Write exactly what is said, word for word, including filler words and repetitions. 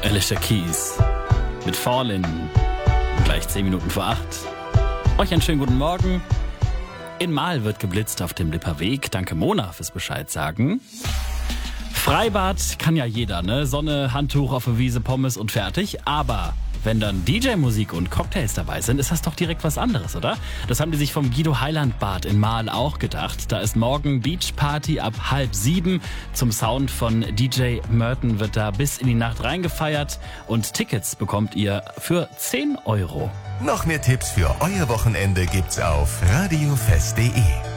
Alicia Keys mit Fallin. Gleich zehn Minuten vor acht. Euch einen schönen guten Morgen. In Mahl wird geblitzt auf dem Lipper Weg. Danke Mona fürs Bescheid sagen. Freibad kann ja jeder, ne? Sonne, Handtuch auf der Wiese, Pommes und fertig. Aber wenn dann D J-Musik und Cocktails dabei sind, ist das doch direkt was anderes, oder? Das haben die sich vom Guido Heiland Bad in Mahl auch gedacht. Da ist morgen Beachparty ab halb sieben. Zum Sound von D J Merton wird da bis in die Nacht reingefeiert. Und Tickets bekommt ihr für zehn Euro. Noch mehr Tipps für euer Wochenende gibt's auf radiofest punkt de.